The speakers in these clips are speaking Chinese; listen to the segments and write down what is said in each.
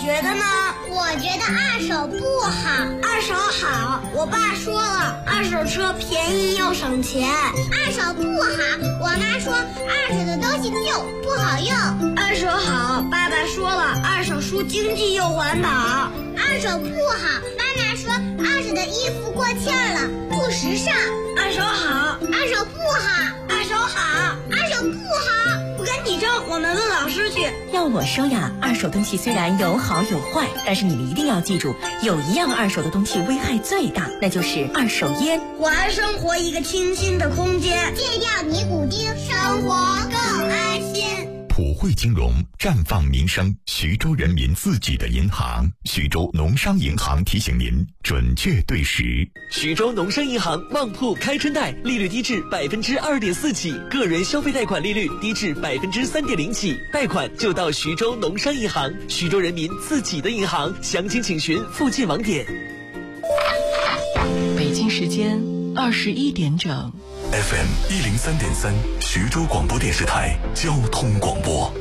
觉得呢？ 我觉得二手不好。 二手好，我爸说了，二手车便宜又省钱。 二手不好，我妈说二手的东西旧不好用。 二手好，爸爸说了，二手书经济又环保。 二手不好，妈妈说二手的衣服过气了，不时尚。 二手好， 二手不好， 二手好， 二手不好。 不跟你争，我们问老师去。 要我说呀，二手东西虽然有好有坏，但是你们一定要记住，有一样二手的东西危害最大，那就是二手烟。 我爱生活一个清新的空间， 戒掉尼古丁，生活更安心。 普惠金融，绽放民生，徐州人民自己的银行。徐州农商银行提醒您准确对时。 徐州农商银行旺铺开春贷，利率低至2.4%起，个人消费贷款利率低至3.0%起，贷款就到徐州农商银行，徐州人民自己的银行。详情请询附近网点。 北京时间21点整。 FM 103.3，徐州广播电视台交通广播。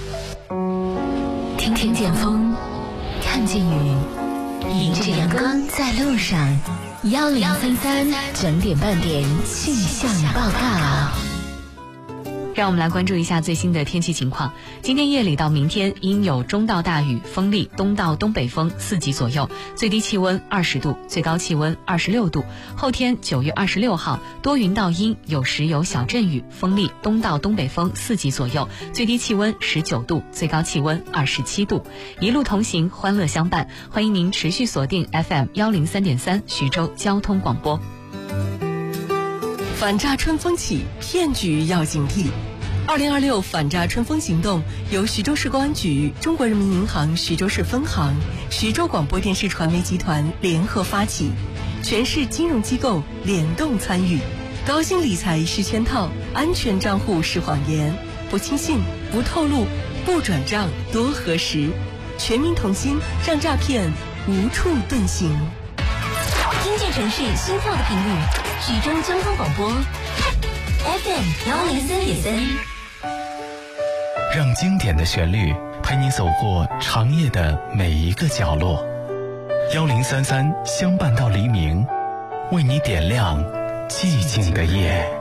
听见风，看见雨，迎着阳光在路上。1033整点半点气象报告。 让我们来关注一下最新的天气情况。今天夜里到明天阴有中到大雨，风力东到东北风4级左右，最低气温20度，最高气温26度。后天9月26号多云到阴，有时有小阵雨，风力东到东北风4级左右，最低气温19度，最高气温27度。一路同行，欢乐相伴，欢迎您持续锁定 FM 103.3徐州交通广播。 反诈春风起，骗局要警惕。2026反诈春风行动由徐州市公安局、中国人民银行徐州市分行、徐州广播电视传媒集团联合发起，全市金融机构联动参与。高薪理财是圈套，安全账户是谎言，不轻信，不透露，不转账，多核实。全民同心，让诈骗无处遁形。 听见城市心跳的频率，徐州交通广播 FM 103.3， 让经典的旋律陪你走过长夜的每一个角落。1033相伴到黎明，为你点亮寂静的夜。